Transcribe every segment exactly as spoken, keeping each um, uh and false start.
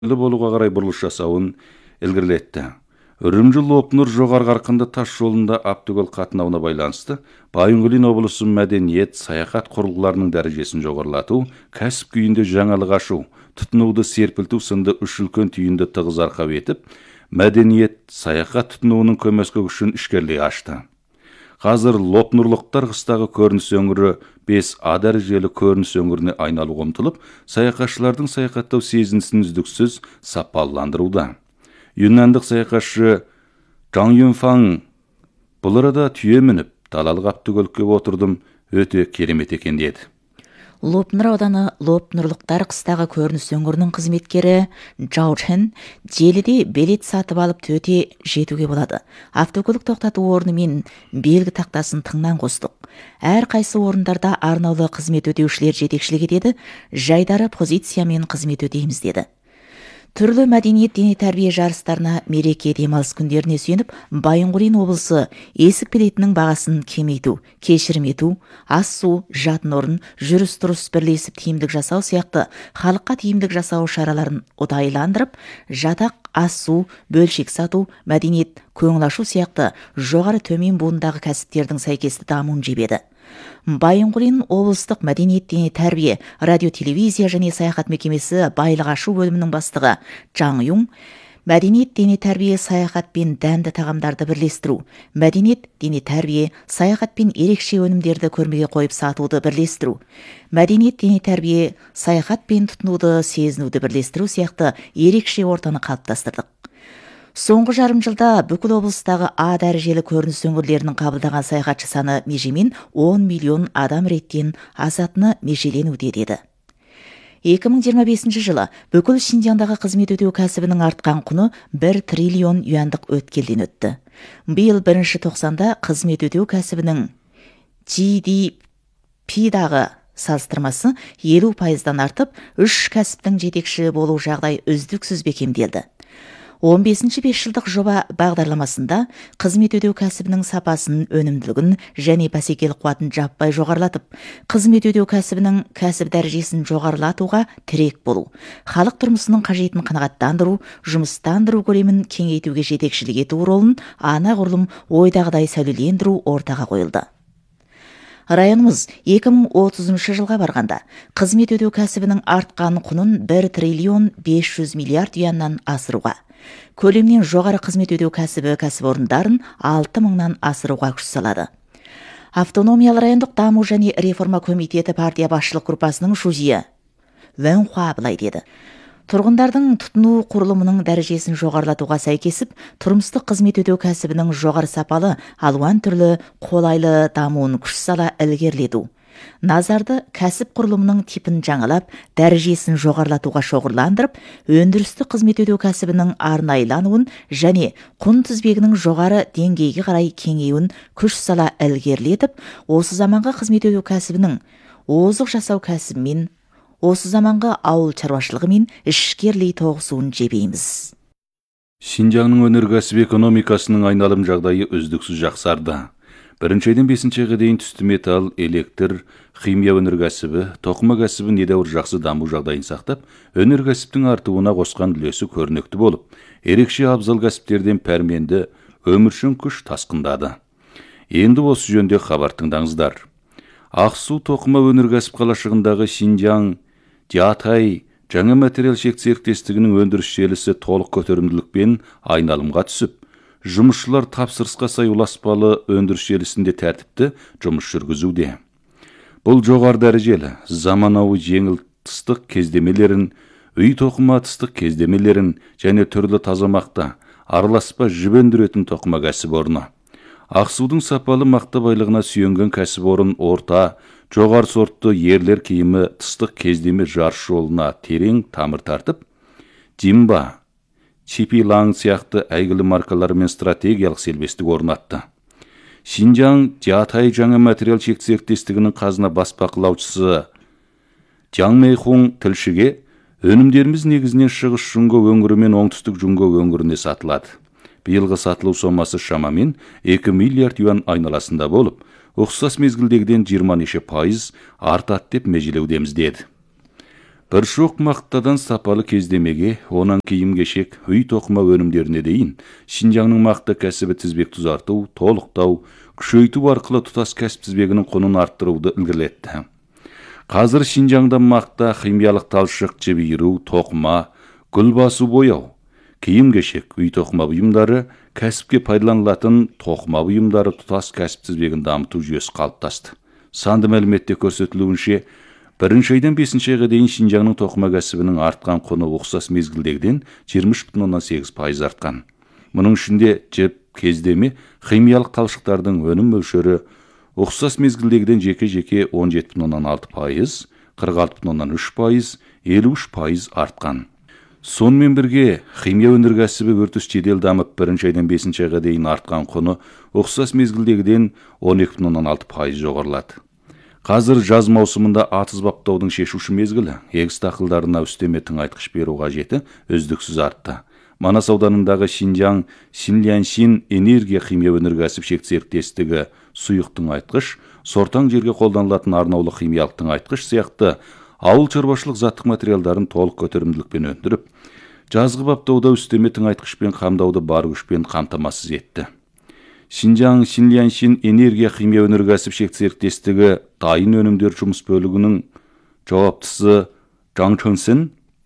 болуға қарай бұрылыш жасауын ілгерілетті. Үрімжі-Лопнұр жоғары қарқынды тас жолында автокөл қатынауына байланысты Байынғолин облысы мәдениет, саяхат құрылғыларының дәрежесін жоғарылату, кәсіп күйінде жаңалық ашу, тұтынуды серпілту сынды үш үлкен түйінді тығыз арқау етіп, мәдениет, саяхат тұтынуының көмескі күшін ішкерлей ашты. Қазір Лопнұрлықтар қыстағы көрініс өңірі бес А дәрежелі көрініс өңіріне айналуға ұмтылып, саяхатшылардың саяхаттау сезінісін үздіксіз сапаландыруда. Юннандық саяхатшы Жаң Юнфаң бұл арада түйе мініп, далалық автокөлікке отырдым, өте керемет екен деді. Лопнұр ауданы Лопнұрлықтар қыстағы көрініс өңірінің қызметкері Джао Чен желіде билет сатып алып төте жетуге болады. Автокөлік тоқтату орны мен белгі тақтасын тыңнан қостық. Әр қайсы орындарда арнаулы қызмет өтеушілер жетекшілік етеді, жайдары позициямен қызмет өтейміз деді. Түрлі мәдениет дене тәрбие жарыстарына, мереке демалыс күндеріне сүйеніп, Байынғолин облысы есік билетінің бағасын кемейту, кешірім ету, ас су, жатын орын, жүріс тұрыс бірлесіп тиімдік жасау сияқты халыққа тиімдік жасау шараларын ұдайыландырып, жатақ, ас су, бөлшек сату, мәдениет, көңіл ашу сияқты жоғары төмен буындағы кәсіптердің сәйкесті дамуын жебеді. Байынғолин облыстық мәдениет дене тәрбие, радио телевизия және саяхат мекемесі байлық ашу бөлімінің бастығы Жаң Юң мәдениет дене тәрбие, саяхат пен дәмді тағамдарды бірлестіру, мәдениет дене тәрбие, саяхат пен ерекше өнімдерді көрмеге қойып сатуды бірлестіру, мәдениет дене тәрбие, саяхат пен тұтынуды сезінуді бірлестіру сияқты ерекше ортаны қалыптастырдық. Соңғы жарым жылда бүкіл облыстағы А дәрежелі көрініс өңірлерінің қабылдаған саяхатшы саны межемен он миллион адам реттен асатыны межеленуде деді. екі мың жиырма бесінші жылы бүкіл Шинжаңдағы қызмет өтеу кәсібінің артқан құны бір триллион юандық өткелден өтті. Биыл бірінші тоқсанда қызмет өтеу кәсібінің Джи Ди Пи-дағы салыстырмасы елу пайыздан артып, үш кәсіптің жетекші болу жағдай үздіксіз бекемделді. он бесінші бесжылдық жоба бағдарламасында қызмет өтеу кәсібінің сапасын, өнімділігін және бәсекелік қуатын жаппай жоғарылатып, қызмет өтеу кәсібінің кәсіп дәрежесін жоғарылатуға тірек болу, халық тұрмысының қажетін қанағаттандыру, жұмыстандыру көлемін кеңейтуге жетекшілік ету ролын анағұрлым ойдағыдай сәулелендіру ортаға қойылды. Районымыз екі мың отызыншы жылға барғанда қызмет өтеу кәсібінің артқан құнын бір триллион бес жүз миллиард юаннан асыруға, көлемнен жоғары қызмет өтеу кәсібі кәсіпорындарын алты мыңнан асыруға күш салады. Автономиялы райондық даму және реформа комитеті партия басшылық группасының шузия Вэн Хуа былай деді. Тұрғындардың тұтыну құрылымының дәрежесін жоғарылатуға сәйкесіп, тұрмыстық қызмет өтеу кәсібінің жоғары сапалы, алуан түрлі қолайлы дамуын күш сала ілгерілету. Назарды кәсіп құрылымының типін жаңалап, дәрежесін жоғарылатуға шоғырландырып, өндірістік қызмет өтеу кәсібінің арнайлануын және құн тізбегінің жоғары деңгейге қарай кеңеюін күш сала ілгерілетіп, осы заманғы қызмет өтеу кәсібінің озық жасау кәсібімен, осы заманғы ауыл шаруашылығы мен ішкерлей тоғысуын жебейміз. Шинжаңның өнеркәсіп экономикасының айналым жағдайы үздіксіз жақсарды. Біріншіден бесіншіге дейін түсті металл, электр, химия өнеркәсібі, тоқыма кәсібі недәуір жақсы даму жағдайын сақтап, өнеркәсіптің артуына қосқан үлесі көрнекті болып, ерекше абзал кәсіптерден пәрменді өміршін күш тасқындады. Енді осы жөнде хабар тыңдаңыздар. Ақсу тоқыма өнеркәсіп қалашығындағы Шинжаң Джатай жаңа материал-шек серіктестігінің өндіріс желісі толық көтерімділікпен айналымға түсіп, жұмысшылар тапсырысқа сай ұласпалы өндіріс желісінде тәртіпті жұмыс жүргізуде. Бұл жоғары дәрежелі, заманауи жеңіл тыстық кездемелерін, үй тоқыма тыстық кездемелерін және түрлі тазамақта араласпа жіп өндіретін тоқыма кәсіпорны. Ақсудың сапалы мақта байлығына сүйенген кәсіпорын орта, жоғары сортты ерлер киімі тыстық кездеме жарыс жолына терең тамыр тартып, Джимба, Чипилаң сияқты әйгілі маркаларымен стратегиялық селбестік орнатты. Шинжаң Джатай жаңа материал-шек серіктестігінің қазына бас бақылаушысы Жаң Мэйхун тілшіге өнімдеріміз негізінен шығыс Жунго өңірі мен оңтүстік Жунго өңіріне сатылады. Биылғы сатылу сомасы шамамен екі миллиард юан айналасында болып, ұқсас мезгілдегіден жиырма неше пайыз артады деп межелеудеміз деді. бір шоқ мақтадан сапалы кездемеге, онан киім-кешек, үй тоқыма өнімдеріне дейін Шинжаңның мақта кәсібі тізбек тұзарту, толықтау, күшейту арқылы тұтас кәсіп тізбегінің құнын арттыруды ілгерілетті. Қазір Шинжаңда мақта, химиялық талшық, жіберу, тоқыма, гүл басу, бояу, киім-кешек, үй тоқыма бұйымдары, кәсіпке пайдаланылатын тоқыма бұйымдары тұтас кәсіп тізбегін дамыту жүйесі қалыптасты. Санды мәліметте көрсетілуінше, бірінші айдан бесінші айға дейін Шинжаңның тоқыма кәсібінің артқан құны ұқсас мезгілдегіден жиырма үш бүтін оннан сегіз пайыз артқан. Мұның ішінде жіп, кездеме, химиялық талшықтардың өнім мөлшері ұқсас мезгілдегіден жеке-жеке он жеті бүтін оннан алты пайыз, қырық алты бүтін оннан үш пайыз, елу үш пайыз артқан. Сонымен бірге, химия өнеркәсібі өртіс жедел дамып, бірінші айдан бесінші айға дейін артқан құны ұқсас мезгілдегіден он екі бүтін оннан алты пайыз жоғарылады. Қазір жаз маусымында атыз баптаудың шешуші мезгілі, егіс дақылдарына үстеме тыңайтқыш беру қажеті үздіксіз артты. Манас ауданындағы Шинжаң Шинляншин энергия химия өнеркәсіп шек серіктестігі сұйық тыңайтқыш, сортаң жерге қолданылатын арнаулы химиялық тыңайтқыш сияқты ауыл шаруашылық заттық материалдарын толық көтерімділікпен өндіріп, жазғы баптауда үстеме тыңайтқышпен қамдауды бар күшпен қамтамасыз етті. Шинжаң Шинляншин энергия химия өнеркәсіп шек серіктестігі дайын өнімдер жұмыс бөлігінің жауаптысы Жаң Чөнсен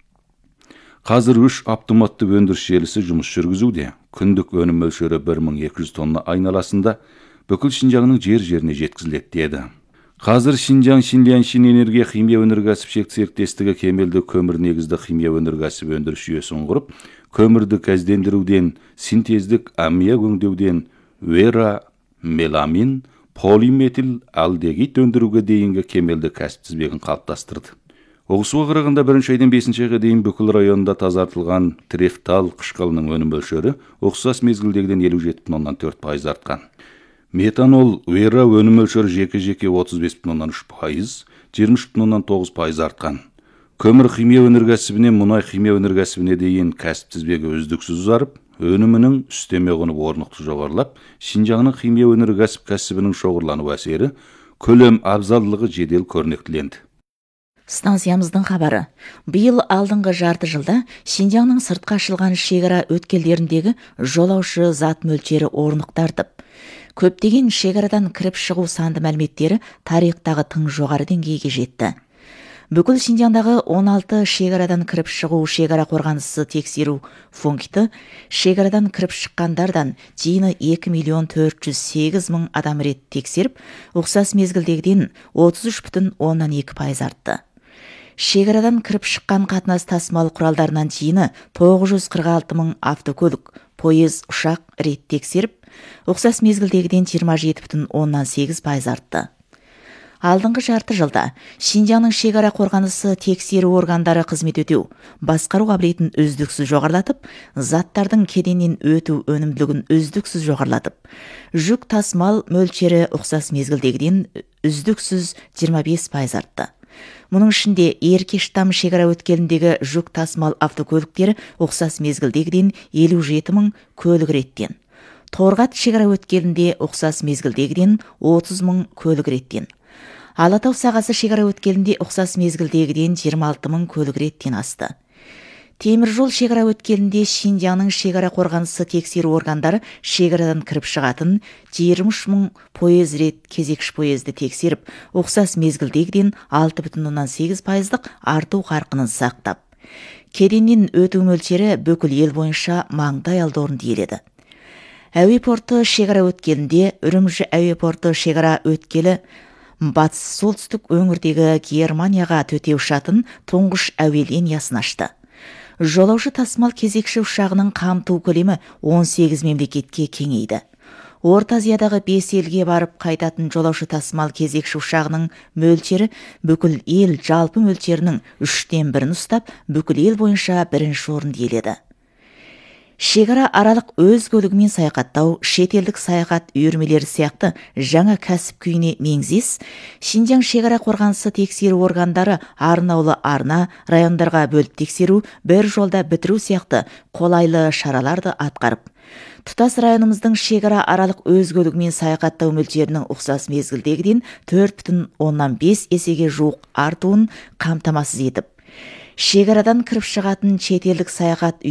қазір үш автоматты өндіріс желісі жұмыс жүргізуде. Күндік өнім мөлшері бір мың екі жүз тонна айналасында бүкіл Шинжаңның жер-жеріне жеткізіледі деді. Қазір Шинжаң Шинляншин энергия химия өнеркәсіп шек серіктестігі кемелді көмір негізді химия өнеркәсіп өндіріс жүйесін құрып, көмірді газдендіруден, синтездік аммиак өңдеуден вера, меламин, полиметил алдегид өндіруге дейінгі кемелді кәсіп тізбегін қалыптастырды. Оғысуға қарағанда бірінші айдан бесінші айға дейін бүкіл районда тазартылған трефтал қышқылының өнім мөлшері ұқсас мезгілдегіден елу жеті бүтін оннан төрт пайыз артқан. Метанол, вера өнім мөлшері жеке-жеке отыз бес бүтін оннан үш пайыз, жиырма үш бүтін оннан тоғыз пайыз артқан. Көмір химия өнеркәсібінен мұнай химия өнеркәсібіне дейін кәсіп тізбегі үздіксіз ұзарып, өнімінің үстеме құны орнықты жоғарылап, Шинжаңның химия өнеркәсіп кәсібінің шоғырлану әсері, көлем абзалдылығы жедел көрнектіленді. Станциямыздың хабары. Биыл алдыңғы жарты жылда Шинжаңның сыртқа ашылған шекара өткелдеріндегі жолаушы зат мөлшері орнықты артып, көптеген шекарадан кіріп шығу санды мәліметтері тарихтағы тың жоғары деңгейге жетті. Бүкіл Шинжаңдағы он алты шекарадан кіріп шығу шекара қорғанысы тексеру пункті шекарадан кіріп шыққандардан жиыны екі миллион төрт жүз сегіз мың адам рет тексеріп, ұқсас мезгілдегіден отыз үш бүтін оннан екі пайыз артты. Шекарадан кіріп шыққан қатынас тасымал құралдарынан жиыны тоғыз жүз қырық алты мың автокөлік, пойыз, ұшақ рет тексеріп, ұқсас мезгілдегіден жиырма жеті бүтін оннан сегіз пайыз артты. Алдыңғы жарты жылда Шинжаңның шекара қорғанысы тексеру органдары қызмет өтеу, басқару қабілетін үздіксіз жоғарылатып, заттардың кеденнен өту өнімділігін үздіксіз жоғарылатып, жүк тасымал мөлшері ұқсас мезгілдегіден үздіксіз жиырма бес пайыз артты. Мұның ішінде Еркештам шекара өткеліндегі жүк тасымал автокөліктері ұқсас мезгілдегіден елу жеті мың көлік реттен. Торғат шекара өткелінде ұқсас мезгілдегіден отыз мың көлік реттен. Алатау сағасы шекара өткелінде ұқсас мезгілдегіден жиырма алты мың көлік реттен асты. Теміржол шекара өткелінде Шинжаңның шекара қорғанысы тексеру органдары шекарадан кіріп шығатын жиырма үш мың пойыз рет кезекші пойызды тексеріп, ұқсас мезгілдегіден алты бүтін оннан сегіз пайыздық арту қарқынын сақтап, кеденнен өту мөлшері бүкіл ел бойынша маңдай алды орынды иеледі. Әуе порты шекара өткелінде Үрімжі әуе порты шекара өткелі батыс солтүстік өңірдегі Германияға төте ұшатын тұңғыш әуе линиясын ашты. Жолаушы тасымал кезекші ұшағының қамту көлемі он сегіз мемлекетке кеңейді. Орта Азиядағы бес елге барып қайтатын жолаушы тасымал кезекші ұшағының мөлшері бүкіл ел жалпы мөлшерінің үштен бірін ұстап, бүкіл ел бойынша бірінші орынды иеледі. Шекара аралық өз көлігімен саяхаттау, шетелдік саяхат үйірмелері сияқты жаңа кәсіп күйіне меңзес, Шинжаң шекара қорғанысы тексеру органдары арнаулы арна, райондарға бөліп тексеру, бір жолда бітіру сияқты қолайлы шараларды атқарып, тұтас районымыздың шекара аралық өз көлігімен саяхаттау мөлшерінің ұқсас мезгілдегіден төрт бүтін оннан бес есеге жуық артуын қамтамасыз етіп, шекарадан кіріп шығатын шетелдік саяхат